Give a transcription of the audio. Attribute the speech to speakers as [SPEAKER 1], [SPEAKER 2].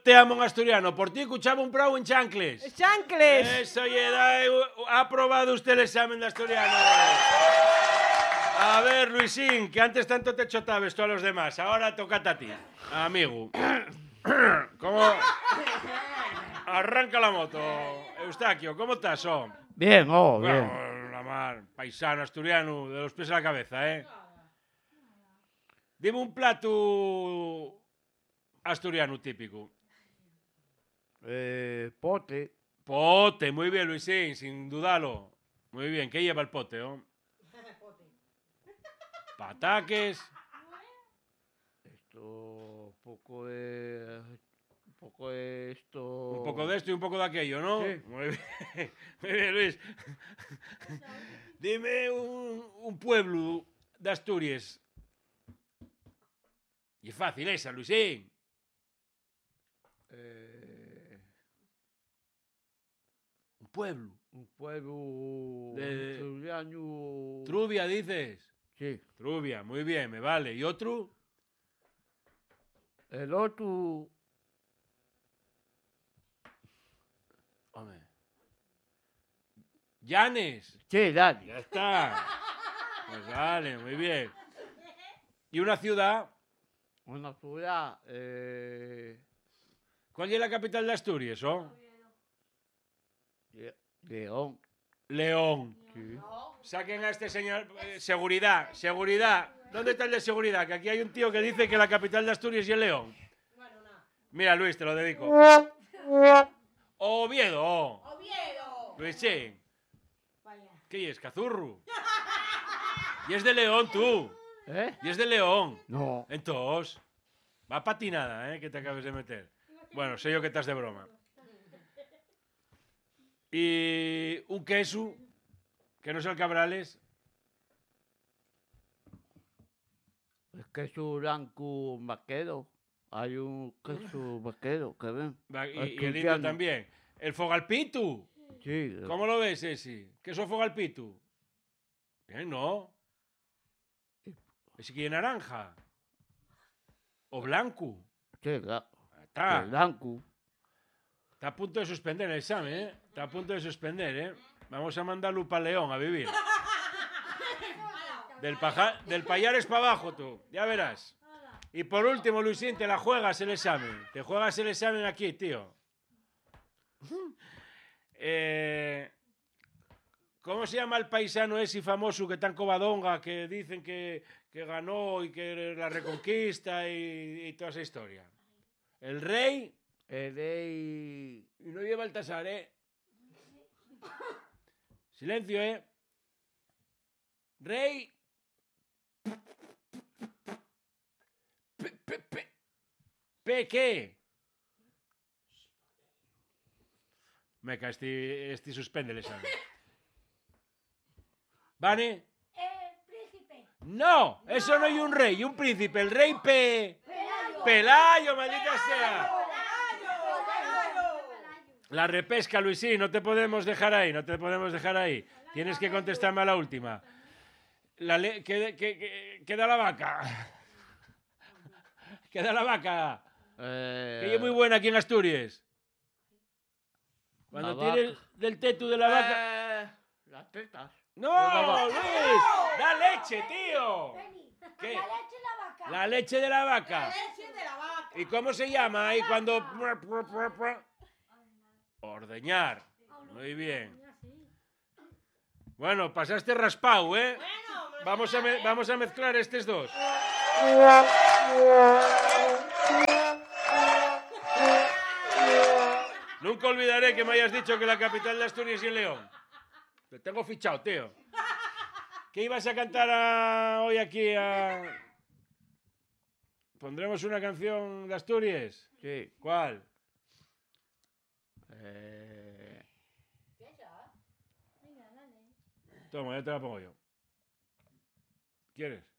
[SPEAKER 1] te amo en asturiano. Por ti escuchaba un prau en chancles.
[SPEAKER 2] ¡Chancles!
[SPEAKER 1] Eso, ha aprobado usted el examen de asturiano. A ver, Luisín, que antes tanto te chotabes tú a los demás. Ahora tócate a ti, amigo. ¿Cómo? Arranca la moto. Eustaquio, ¿cómo estás,
[SPEAKER 3] Bien, bien.
[SPEAKER 1] Bueno, la mar, paisano asturiano, de los pies a la cabeza, ¿eh? Dime un plato asturiano típico.
[SPEAKER 3] Pote.
[SPEAKER 1] Pote, muy bien, Luisín, sin dudarlo. Muy bien, ¿qué lleva el pote, Pataques.
[SPEAKER 3] Un poco de esto.
[SPEAKER 1] Un poco de esto y un poco de aquello, ¿no?
[SPEAKER 3] Sí.
[SPEAKER 1] Muy bien, muy bien, Luis. Dime un pueblo de Asturias. Y es fácil esa, Luisín. Un pueblo.
[SPEAKER 3] Un pueblo
[SPEAKER 1] De-
[SPEAKER 3] asturiano.
[SPEAKER 1] Trubia, dices.
[SPEAKER 3] Sí.
[SPEAKER 1] Trubia, muy bien, me vale. ¿Y otro?
[SPEAKER 3] El otro.
[SPEAKER 1] Hombre. Llanes.
[SPEAKER 3] Sí, Dani.
[SPEAKER 1] Ya está. Pues vale, muy bien. ¿Y una ciudad?
[SPEAKER 3] Una ciudad.
[SPEAKER 1] ¿Cuál es la capital de Asturias,
[SPEAKER 3] León.
[SPEAKER 1] León.
[SPEAKER 3] Sí.
[SPEAKER 1] Saquen a este señor. Seguridad, seguridad. ¿Dónde está el de seguridad? Que aquí hay un tío que dice que la capital de Asturias es León. Mira, Luis, te lo dedico. Oviedo.
[SPEAKER 2] ¡Oviedo!
[SPEAKER 1] Luisín. ¿Qué es? ¿Cazurru? Y es de León, tú. Y es de León.
[SPEAKER 3] No.
[SPEAKER 1] Entonces, va patinada, que te acabes de meter. Bueno, sé yo que estás de broma. Y un queso, que no es el Cabrales.
[SPEAKER 3] El queso blanco vaquero. Hay un queso vaquero, que ven.
[SPEAKER 1] Y el indio también. El fogalpitu.
[SPEAKER 3] Sí.
[SPEAKER 1] ¿Cómo lo ves, ese? ¿Queso fogalpitu? Bien, ¿no? ¿Ese que es naranja? ¿O blanco?
[SPEAKER 3] Sí,
[SPEAKER 1] Está.
[SPEAKER 3] blanco.
[SPEAKER 1] Está a punto de suspender el examen, Está a punto de suspender, Vamos a mandarlo para León a vivir. Del Payares para abajo, tú. Ya verás. Y por último, Luisín, te la juegas el examen. Te juegas el examen aquí, tío. ¿Cómo se llama el paisano ese famoso que está en Covadonga, que dicen que ganó y que la reconquista y toda esa historia? El rey...
[SPEAKER 3] El rey.
[SPEAKER 1] Y no lleva el tasar, Silencio, Rey. ¿Qué? Meca, este suspende el examen. ¿Vane?
[SPEAKER 2] Príncipe.
[SPEAKER 1] No, eso no hay un rey, y un príncipe. El rey
[SPEAKER 2] Pelayo.
[SPEAKER 1] Pelayo, maldita sea. La repesca, Luisín, no te podemos dejar ahí, Tienes que contestarme a la última. Queda la vaca. Queda la vaca. Que es muy buena aquí en Asturias. Cuando
[SPEAKER 3] La
[SPEAKER 1] tienes
[SPEAKER 3] vaca.
[SPEAKER 1] del tetu de la vaca...
[SPEAKER 3] Las tetas.
[SPEAKER 1] ¡No, Luis! ¡Da leche, tío! ¿Qué?
[SPEAKER 2] La leche de la vaca.
[SPEAKER 1] La leche de la vaca.
[SPEAKER 2] La leche de la vaca.
[SPEAKER 1] ¿Y cómo se llama ahí cuando...? Ordeñar. Muy bien. Bueno, pasaste raspado,
[SPEAKER 2] Bueno,
[SPEAKER 1] Vamos a mezclar estos dos. Nunca olvidaré que me hayas dicho que la capital de Asturias es León. Te tengo fichado, tío. ¿Qué ibas a cantar hoy aquí? ¿Pondremos una canción de Asturias?
[SPEAKER 3] Sí.
[SPEAKER 1] ¿Cuál? Toma, ya te la pongo yo. ¿Quieres?